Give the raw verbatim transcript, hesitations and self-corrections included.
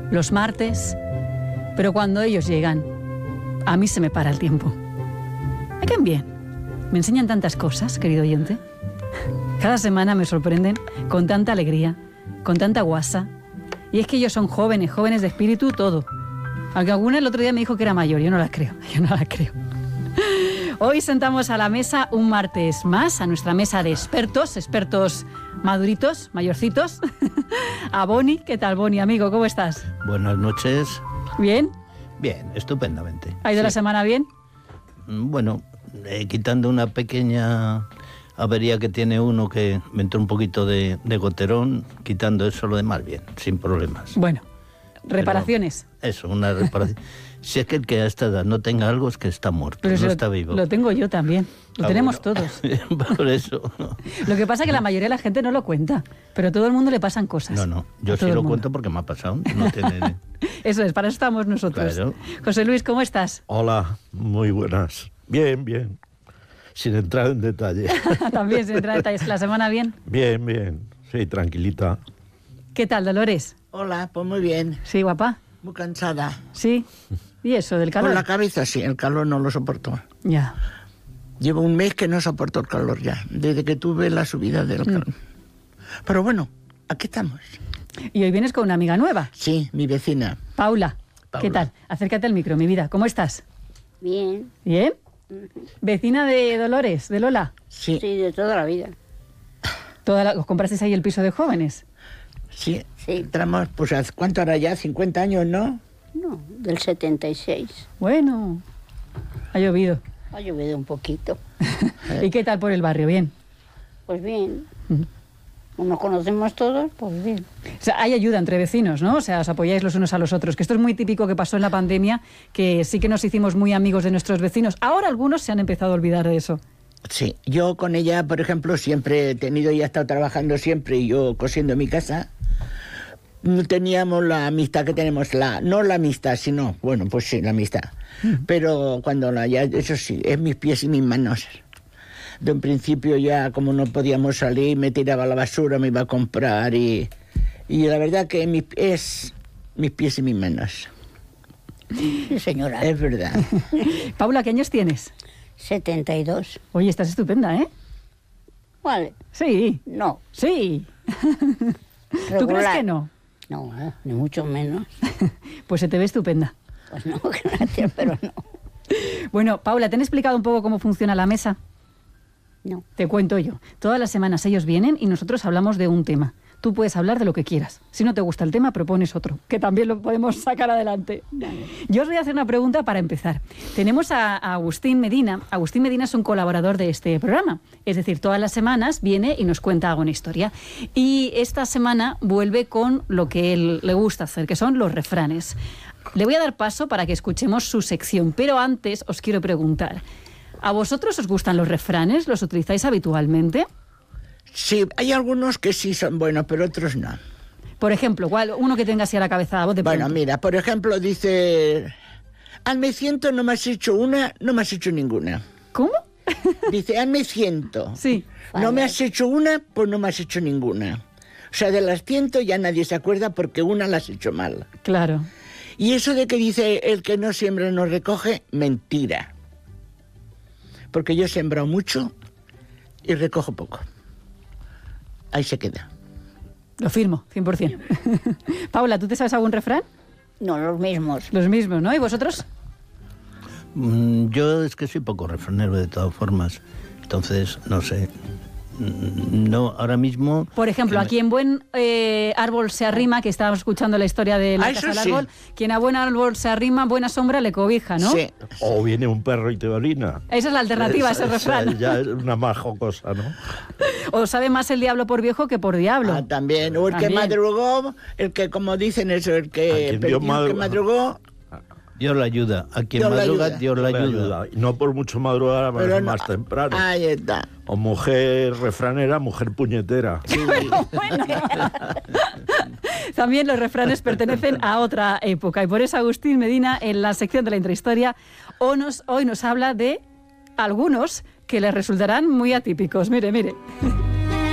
los martes, pero cuando ellos llegan, a mí se me para el tiempo. Me caen bien, me enseñan tantas cosas, querido oyente. Cada semana me sorprenden con tanta alegría, con tanta guasa. Y es que ellos son jóvenes, jóvenes de espíritu, todo. Aunque alguna el otro día me dijo que era mayor, yo no la creo, yo no la creo. Hoy sentamos a la mesa un martes más, a nuestra mesa de expertos, expertos maduritos, mayorcitos. A Boni, ¿qué tal, Boni, amigo? ¿Cómo estás? Buenas noches. ¿Bien? Bien, estupendamente. ¿Ha ido sí. la semana bien? Bueno, eh, quitando una pequeña avería que tiene uno, que me entró un poquito de, de goterón, quitando eso, lo demás bien, sin problemas. Bueno, reparaciones. Pero eso, una reparación. Si es que el que a esta edad no tenga algo es que está muerto, Pero no lo, está vivo. Lo tengo yo también, lo ah, tenemos bueno. todos. Por eso. Lo que pasa es que la mayoría de la gente no lo cuenta, pero a todo el mundo le pasan cosas. No, no, yo sí lo cuento porque me ha pasado. No tiene... Eso es, para eso estamos nosotros. Claro. José Luis, ¿cómo estás? Hola, muy buenas. Bien, bien. Sin entrar en detalle. También sin entrar en detalles. ¿La semana bien? Bien, bien. Sí, tranquilita. ¿Qué tal, Dolores? Hola, pues muy bien. Sí, guapa. Muy cansada. Sí. ¿Y eso, del calor? Con la cabeza sí, el calor no lo soporto. Ya. Llevo un mes que no soporto el calor ya, desde que tuve la subida del calor. Mm. Pero bueno, aquí estamos. Y hoy vienes con una amiga nueva. Sí, mi vecina. Paula. Paula. ¿Qué tal? Acércate al micro, mi vida. ¿Cómo estás? Bien. ¿Bien? Uh-huh. ¿Vecina de Dolores, de Lola? Sí. Sí, de toda la vida. ¿Toda la... ¿Os comprasteis ahí el piso de jóvenes? Sí. Sí. Entramos, pues, ¿cuánto hará ya? cincuenta años, ¿no? No, del setenta y seis. Bueno, ha llovido. Ha llovido un poquito. ¿Y qué tal por el barrio? ¿Bien? Pues bien. Uh-huh. Como nos conocemos todos, pues bien. O sea, hay ayuda entre vecinos, ¿no? O sea, os apoyáis los unos a los otros, que esto es muy típico que pasó en la pandemia, que sí que nos hicimos muy amigos de nuestros vecinos. Ahora algunos se han empezado a olvidar de eso. Sí, yo con ella, por ejemplo, siempre he tenido, ella ha estado trabajando siempre y yo cosiendo en mi casa. No teníamos la amistad que tenemos, la no la amistad, sino, bueno, pues sí, la amistad. Mm. Pero cuando la ya, eso sí, es mis pies y mis manos. De un principio ya, como no podíamos salir, me tiraba a la basura, me iba a comprar y, y la verdad que mi, es mis pies y mis manos. Sí, señora. Es verdad. Paula, ¿qué años tienes? setenta y dos. Oye, estás estupenda, ¿eh? Vale. Sí. No. Sí. Regular. ¿Tú crees que no? No, ni mucho menos. Pues se te ve estupenda. Pues no, gracias, pero no. Bueno, Paula, ¿te han explicado un poco cómo funciona la mesa? No. Te cuento yo. Todas las semanas ellos vienen y nosotros hablamos de un tema. Tú puedes hablar de lo que quieras. Si no te gusta el tema, propones otro, que también lo podemos sacar adelante. Vale. Yo os voy a hacer una pregunta para empezar. Tenemos a, a Agustín Medina. Agustín Medina es un colaborador de este programa. Es decir, todas las semanas viene y nos cuenta alguna historia. Y esta semana vuelve con lo que él le gusta hacer, que son los refranes. Le voy a dar paso para que escuchemos su sección, pero antes os quiero preguntar, ¿a vosotros os gustan los refranes? ¿Los utilizáis habitualmente? Sí, hay algunos que sí son buenos, pero otros no. Por ejemplo, ¿cuál, uno que tenga así a la cabeza? Vos de bueno, pronto. Mira, por ejemplo, dice... Hazme ciento, no me has hecho una, no me has hecho ninguna. ¿Cómo? Dice, hazme ciento. Sí. No vale. Me has hecho una, pues no me has hecho ninguna. O sea, de las ciento ya nadie se acuerda porque una la has hecho mal. Claro. Y eso de que dice el que no siembra no recoge, mentira. Porque yo he sembrado mucho y recojo poco. Ahí se queda. Lo firmo, cien por ciento. Paula, ¿tú te sabes algún refrán? No, los mismos. Los mismos, ¿no? ¿Y vosotros? Mm, yo es que soy poco refranero de todas formas. Entonces, no sé. No, ahora mismo... Por ejemplo, me... a quien buen eh, árbol se arrima, que estábamos escuchando la historia de la ah, casa del sí. árbol, quien a buen árbol se arrima, buena sombra le cobija, ¿no? Sí. O viene un perro y te orina. Esa es la alternativa, ese refrán. Ya es una majo cosa, ¿no? O sabe más el diablo por viejo que por diablo. Ah, también. O el También. que madrugó, el que, como dicen eso, el que, Dios el que madrugó... Dios la ayuda. A quien Dios la madruga, ayuda. Dios la Le ayuda. ayuda. Y no por mucho madrugar, Pero más no, temprano. Ahí está. O mujer refranera, mujer puñetera. Sí. Pero bueno, también los refranes pertenecen a otra época y por eso Agustín Medina en la sección de la intrahistoria hoy nos, hoy nos habla de algunos que le resultarán muy atípicos. Mire, mire.